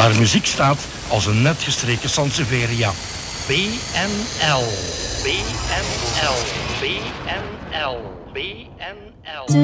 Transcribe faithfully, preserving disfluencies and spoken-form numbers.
waar muziek staat als een net gestreken Sansevieria. B N L, B N L, B N L, B N L.